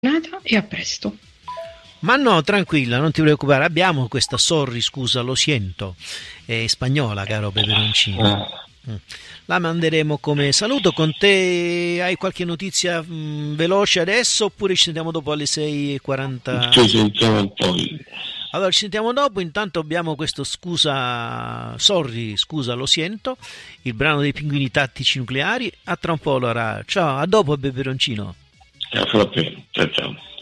E a presto. Ma no, tranquilla, non ti preoccupare, abbiamo questa sorry, scusa, lo siento, è spagnola, caro peperoncino. La manderemo come saluto. Con te hai qualche notizia veloce adesso oppure ci sentiamo dopo alle 6:40? Ci sentiamo poi. Allora ci sentiamo dopo, intanto abbiamo questo sorry, scusa, lo sento, il brano dei Pinguini Tattici Nucleari. A tra un po' allora, ciao, a dopo peperoncino. Ciao, ciao.